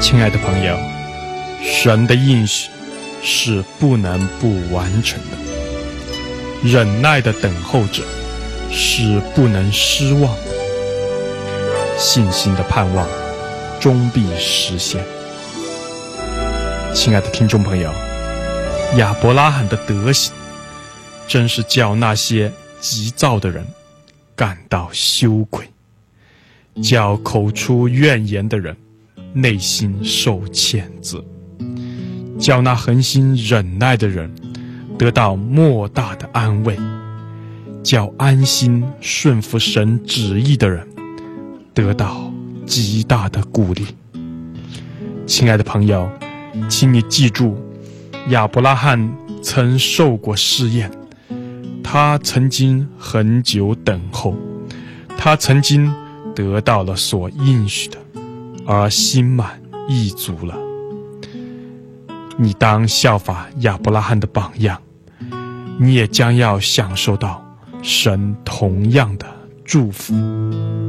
亲爱的朋友，神的应许是不能不完成的，忍耐的等候者是不能失望的，信心的盼望终必实现。亲爱的听众朋友，亚伯拉罕的德行真是叫那些急躁的人感到羞愧，叫口出怨言的人内心受谴责，叫那恒心忍耐的人得到莫大的安慰，叫安心顺服神旨意的人得到极大的鼓励。亲爱的朋友，请你记住，亚伯拉罕曾受过试验，他曾经很久等候，他曾经得到了所应许的，而心满意足了。你当效法亚伯拉罕的榜样，你也将要享受到神同样的祝福。